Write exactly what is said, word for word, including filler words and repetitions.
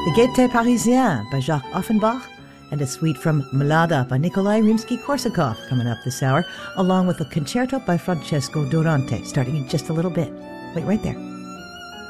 The Gaieté Parisienne by Jacques Offenbach, and a suite from Mlada by Nikolai Rimsky-Korsakov coming up this hour, along with a concerto by Francesco Durante, starting in just a little bit. Wait right there.